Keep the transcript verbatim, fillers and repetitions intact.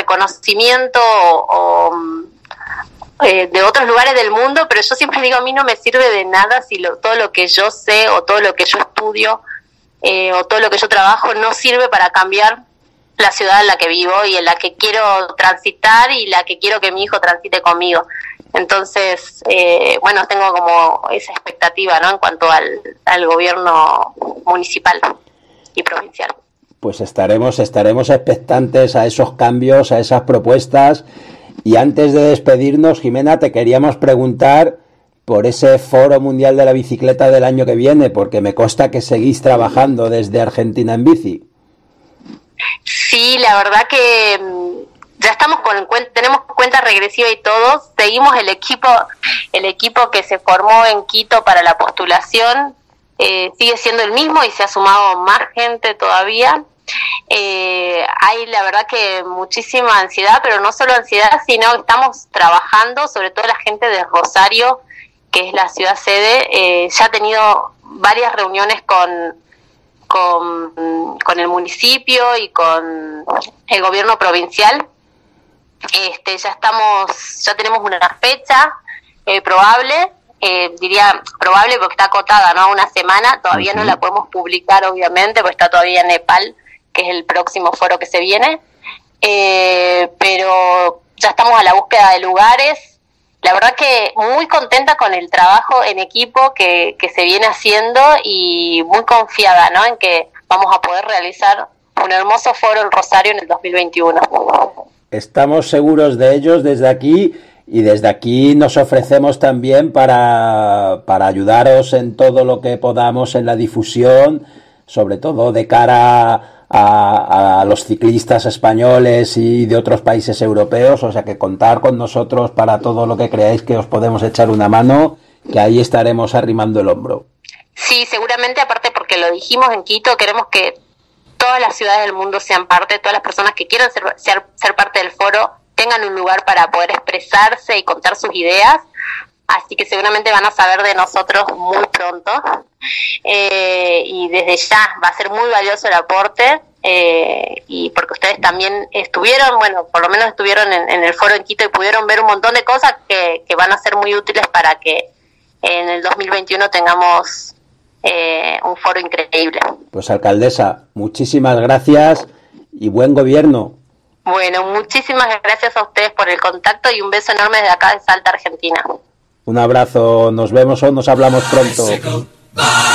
reconocimiento o, o eh, de otros lugares del mundo, pero yo siempre digo, a mí no me sirve de nada si lo, todo lo que yo sé o todo lo que yo estudio eh, o todo lo que yo trabajo no sirve para cambiar la ciudad en la que vivo y en la que quiero transitar y la que quiero que mi hijo transite conmigo. Entonces, eh, bueno, tengo como esa expectativa, ¿no?, en cuanto al, al gobierno municipal y provincial. Pues estaremos, estaremos expectantes a esos cambios, a esas propuestas. Y antes de despedirnos, Jimena, te queríamos preguntar por ese Foro Mundial de la Bicicleta del año que viene, porque me consta que seguís trabajando desde Argentina en Bici. Sí, la verdad que ya estamos con tenemos cuenta regresiva y todo. Seguimos el equipo, el equipo que se formó en Quito para la postulación. Eh, sigue siendo el mismo y se ha sumado más gente todavía. Eh, hay la verdad que muchísima ansiedad, pero no solo ansiedad, sino que estamos trabajando, sobre todo la gente de Rosario, que es la ciudad sede. Eh, ya ha tenido varias reuniones con, con, con el municipio y con el gobierno provincial. Este, ya estamos, ya tenemos una fecha eh, probable. Eh, diría probable porque está acotada, ¿no?, a una semana. Todavía uh-huh. no la podemos publicar, obviamente, porque está todavía en Nepal, que es el próximo foro que se viene. Eh, pero ya estamos a la búsqueda de lugares. La verdad que muy contenta con el trabajo en equipo que, que se viene haciendo y muy confiada, ¿no?, en que vamos a poder realizar un hermoso foro en Rosario en el dos mil veintiuno. Estamos seguros de ellos desde aquí. Y desde aquí nos ofrecemos también para, para ayudaros en todo lo que podamos en la difusión, sobre todo de cara a, a los ciclistas españoles y de otros países europeos. O sea que contar con nosotros para todo lo que creáis que os podemos echar una mano, que ahí estaremos arrimando el hombro. Sí, seguramente, aparte porque lo dijimos en Quito, queremos que todas las ciudades del mundo sean parte, todas las personas que quieran ser, ser, ser parte del foro tengan un lugar para poder expresarse y contar sus ideas, así que seguramente van a saber de nosotros muy pronto, eh, y desde ya va a ser muy valioso el aporte, eh, y porque ustedes también estuvieron, bueno, por lo menos estuvieron en, en el foro en Quito y pudieron ver un montón de cosas que, que van a ser muy útiles para que en el dos mil veintiuno tengamos eh, un foro increíble. Pues alcaldesa, muchísimas gracias y buen gobierno. Bueno, muchísimas gracias a ustedes por el contacto y un beso enorme desde acá de Salta, Argentina. Un abrazo, nos vemos o nos hablamos pronto.